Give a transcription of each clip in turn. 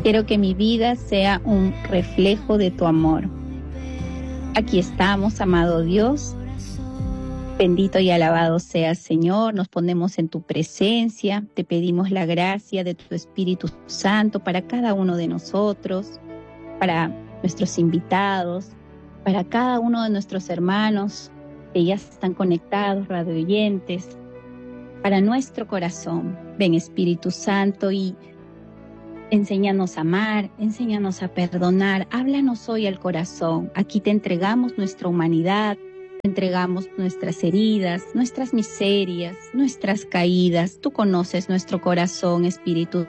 Quiero que mi vida sea un reflejo de tu amor. Aquí estamos, amado Dios. Bendito y alabado seas, Señor. Nos ponemos en tu presencia. Te pedimos la gracia de tu Espíritu Santo para cada uno de nosotros, para nuestros invitados, para cada uno de nuestros hermanos que ya están conectados, radioyentes, para nuestro corazón. Ven, Espíritu Santo, y enséñanos a amar, enséñanos a perdonar. Háblanos hoy al corazón. Aquí te entregamos nuestra humanidad, te entregamos nuestras heridas, nuestras miserias, nuestras caídas. Tú conoces nuestro corazón, Espíritu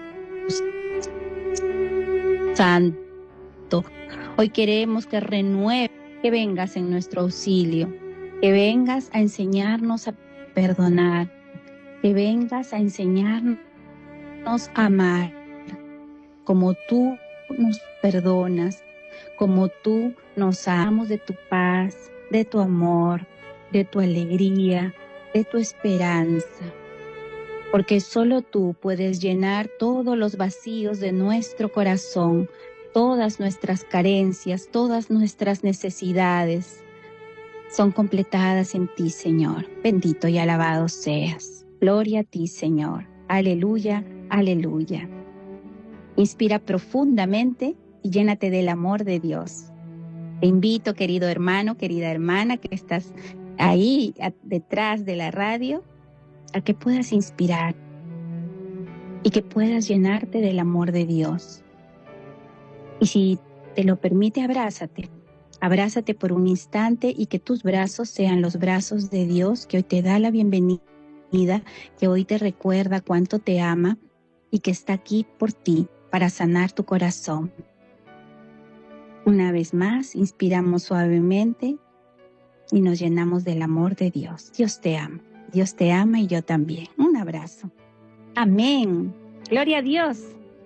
Santo. Hoy queremos que renueves, que vengas en nuestro auxilio, que vengas a enseñarnos a perdonar, que vengas a enseñarnos a amar, como tú nos perdonas, como tú nos amamos, de tu paz, de tu amor, de tu alegría, de tu esperanza. Porque solo tú puedes llenar todos los vacíos de nuestro corazón, todas nuestras carencias, todas nuestras necesidades son completadas en ti, Señor. Bendito y alabado seas. Gloria a ti, Señor. Aleluya, aleluya. Inspira profundamente y llénate del amor de Dios. Te invito, querido hermano, querida hermana, que estás ahí detrás de la radio, a que puedas inspirar y que puedas llenarte del amor de Dios. Y si te lo permite, abrázate. Abrázate por un instante y que tus brazos sean los brazos de Dios, que hoy te da la bienvenida, que hoy te recuerda cuánto te ama y que está aquí por ti para sanar tu corazón. Una vez más, inspiramos suavemente y nos llenamos del amor de Dios. Dios te ama y yo también. Un abrazo. Amén. Gloria a Dios.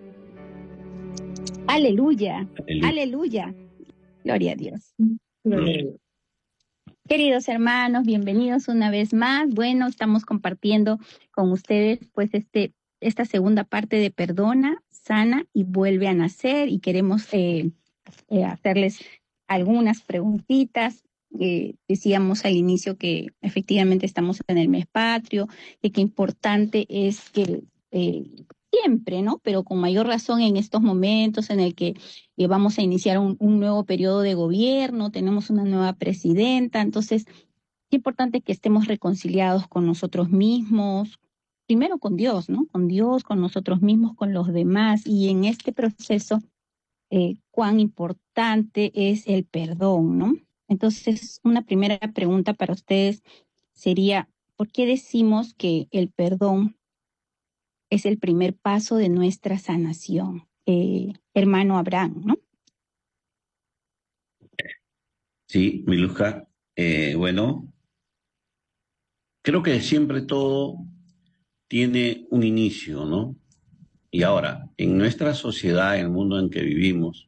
Aleluya. Aleluya. Gloria a Dios. Gloria a Dios. Queridos hermanos, bienvenidos una vez más. Bueno, estamos compartiendo con ustedes pues esta segunda parte de Perdona, Sana y Vuelve a Nacer, y queremos hacerles algunas preguntitas. Decíamos al inicio que efectivamente estamos en el mes patrio, y que importante es que siempre, ¿no? Pero con mayor razón en estos momentos en el que vamos a iniciar un nuevo periodo de gobierno, tenemos una nueva presidenta, entonces es importante que estemos reconciliados con nosotros mismos, primero con Dios, ¿no? Con Dios, con nosotros mismos, con los demás, y en este proceso cuán importante es el perdón, ¿no? Entonces, una primera pregunta para ustedes sería, ¿por qué decimos que el perdón es el primer paso de nuestra sanación? Hermano Abraham, ¿no? Sí, Miluja. Bueno, creo que siempre todo tiene un inicio, ¿no? Y ahora, en nuestra sociedad, en el mundo en que vivimos,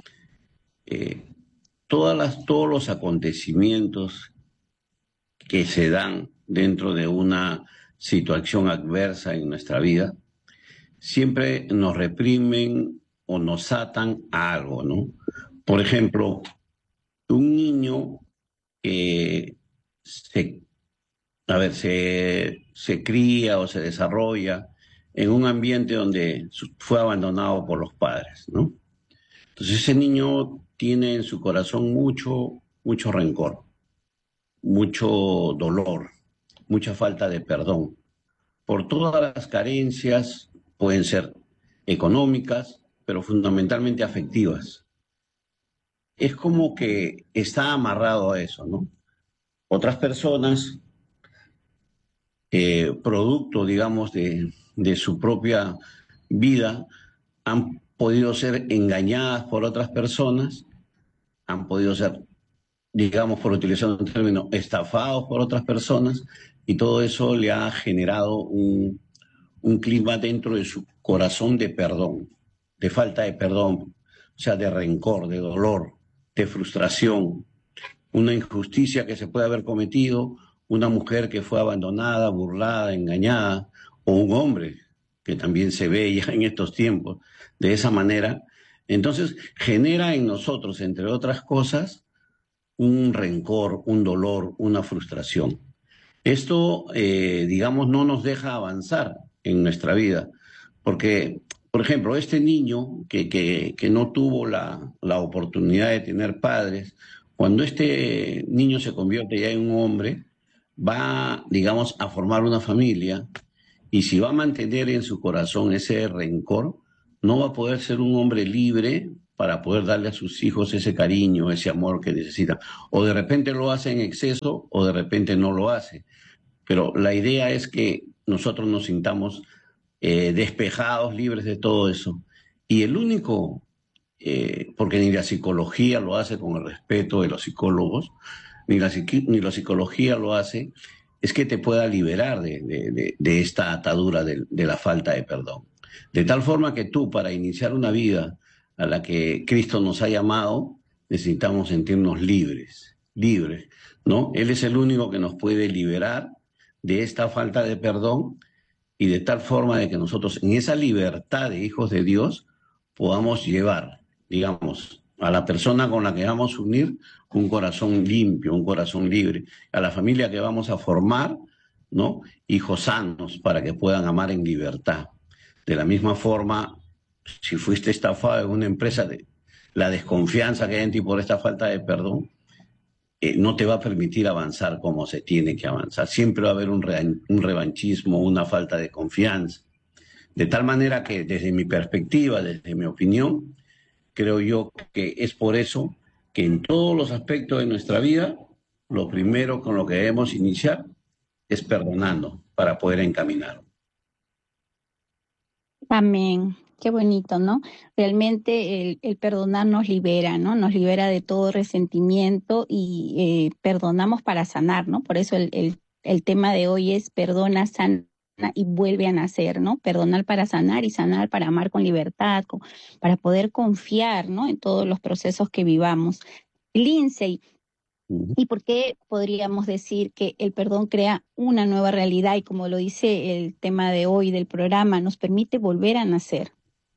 todos los acontecimientos que se dan dentro de una situación adversa en nuestra vida, siempre nos reprimen o nos atan a algo, ¿no? Por ejemplo, un niño que se cría o se desarrolla en un ambiente donde fue abandonado por los padres, ¿no? Entonces ese niño tiene en su corazón mucho rencor, mucho dolor, mucha falta de perdón, por todas las carencias, pueden ser económicas, pero fundamentalmente afectivas. Es como que está amarrado a eso, ¿no? Otras personas, producto, digamos, de su propia vida, han podido ser engañadas por otras personas, han podido ser, digamos, por utilizar un término, estafados por otras personas, y todo eso le ha generado un clima dentro de su corazón de perdón, de falta de perdón, o sea, de rencor, de dolor, de frustración, una injusticia que se puede haber cometido, una mujer que fue abandonada, burlada, engañada, o un hombre que también se ve ya en estos tiempos de esa manera, entonces genera en nosotros, entre otras cosas, un rencor, un dolor, una frustración. Esto, digamos, no nos deja avanzar en nuestra vida, porque, por ejemplo, este niño que no tuvo la oportunidad de tener padres, cuando este niño se convierte ya en un hombre, va, digamos, a formar una familia y si va a mantener en su corazón ese rencor, no va a poder ser un hombre libre para poder darle a sus hijos ese cariño, ese amor que necesita. O de repente lo hace en exceso o de repente no lo hace. Pero la idea es que nosotros nos sintamos despejados, libres de todo eso. Y el único, porque ni la psicología lo hace con el respeto de los psicólogos, ni la psicología lo hace, es que te pueda liberar de esta atadura de la falta de perdón. De tal forma que tú, para iniciar una vida a la que Cristo nos ha llamado, necesitamos sentirnos libres, libres, ¿no? Él es el único que nos puede liberar de esta falta de perdón y de tal forma de que nosotros en esa libertad de hijos de Dios podamos llevar, digamos, a la persona con la que vamos a unir un corazón limpio, un corazón libre, a la familia que vamos a formar, ¿no? Hijos sanos para que puedan amar en libertad. De la misma forma, si fuiste estafado en una empresa, la desconfianza que hay en ti por esta falta de perdón, no te va a permitir avanzar como se tiene que avanzar. Siempre va a haber un revanchismo, una falta de confianza. De tal manera que desde mi perspectiva, desde mi opinión, creo yo que es por eso que en todos los aspectos de nuestra vida, lo primero con lo que debemos iniciar es perdonando para poder encaminar. Amén. Qué bonito, ¿no? Realmente el perdonar nos libera, ¿no? Nos libera de todo resentimiento y perdonamos para sanar, ¿no? Por eso el tema de hoy es perdona, sana y vuelve a nacer, ¿no? Perdonar para sanar y sanar para amar con libertad, para poder confiar, ¿no? En todos los procesos que vivamos. Lindsay, ¿y por qué podríamos decir que el perdón crea una nueva realidad y como lo dice el tema de hoy del programa, nos permite volver a nacer?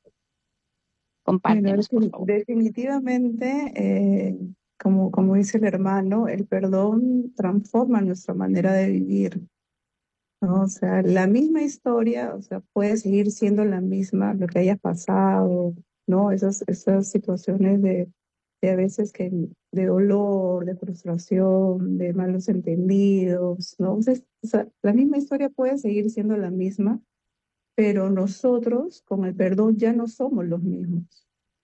Bueno, Compártenos, por favor. definitivamente, como dice el hermano, el perdón transforma nuestra manera de vivir, ¿no? O sea, la misma historia, o sea, puede seguir siendo la misma, lo que haya pasado, ¿no? Esas situaciones de a veces de dolor, de frustración, de malos entendidos, ¿no? O sea, la misma historia puede seguir siendo la misma, pero nosotros con el perdón ya no somos los mismos.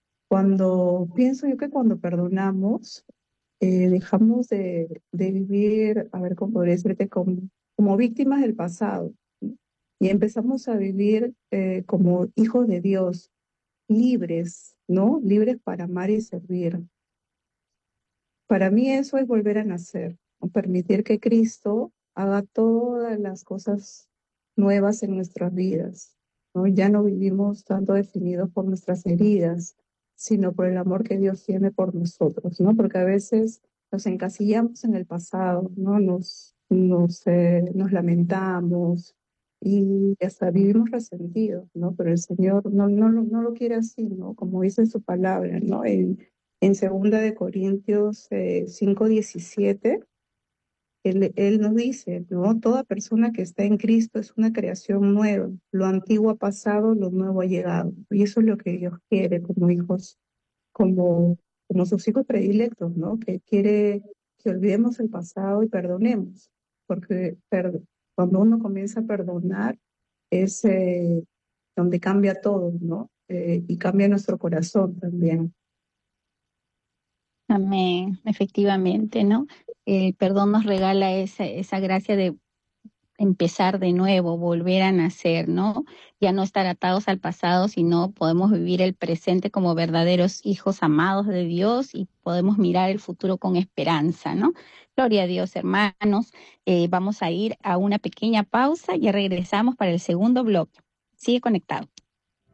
Pienso yo que cuando perdonamos, dejamos de vivir, a ver cómo podría decirte, como víctimas del pasado, ¿no? Y empezamos a vivir como hijos de Dios, libres, ¿no? Libres para amar y servir. Para mí eso es volver a nacer, ¿no? Permitir que Cristo haga todas las cosas nuevas en nuestras vidas, ¿no? Ya no vivimos tanto definidos por nuestras heridas, sino por el amor que Dios tiene por nosotros, ¿no? Porque a veces nos encasillamos en el pasado, ¿no? Nos lamentamos y hasta vivimos resentidos, ¿no? Pero el Señor no lo quiere así, ¿no? Como dice su palabra, ¿no? En 2 Corintios 5:17, él nos dice, ¿no? Toda persona que está en Cristo es una creación nueva. Lo antiguo ha pasado, lo nuevo ha llegado. Y eso es lo que Dios quiere como hijos, como sus hijos predilectos, ¿no? Que quiere que olvidemos el pasado y perdonemos. Porque cuando uno comienza a perdonar es donde cambia todo, ¿no? Y cambia nuestro corazón también. Amén, efectivamente, ¿no? El perdón nos regala esa gracia de empezar de nuevo, volver a nacer, ¿no? Ya no estar atados al pasado, sino podemos vivir el presente como verdaderos hijos amados de Dios y podemos mirar el futuro con esperanza, ¿no? Gloria a Dios, hermanos. Vamos a ir a una pequeña pausa y regresamos para el segundo bloque. Sigue conectado.